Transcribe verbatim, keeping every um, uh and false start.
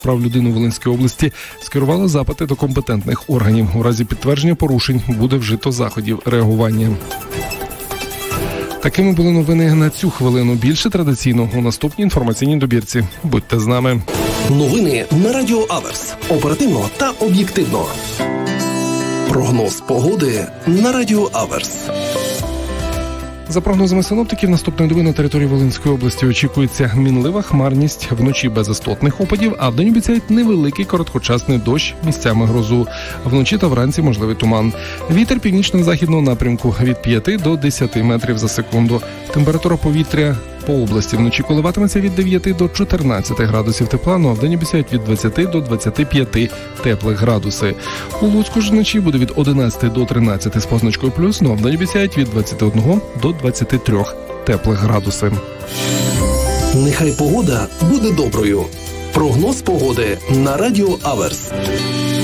прав людини у Волинській області скерувала запити до компетентних органів. У разі підтвердження порушень буде вжито заходів реагування. Такими були новини на цю хвилину. Більше традиційно у наступній інформаційній добірці. Будьте з нами. Новини на Радіо Аверс. Оперативно та об'єктивно. Прогноз погоди на Радіо Аверс. За прогнозами синоптиків, наступної доби на території Волинської області очікується мінлива хмарність, вночі без істотних опадів, а вдень обіцяють невеликий короткочасний дощ, місцями грозу. Вночі та вранці можливий туман. Вітер північно-західного напрямку від п'яти до десяти метрів за секунду. Температура повітря по області вночі коливатиметься від дев'яти до чотирнадцяти градусів тепла, ну а вдень обіцяють від двадцяти до двадцяти п'яти теплих градуси. У Луцьку ж вночі буде від одинадцяти до тринадцяти з позначкою плюс, ну а вдень обіцяють від двадцяти одного до двадцяти трьох теплих градусів. Нехай погода буде доброю. Прогноз погоди на Радіо Аверс.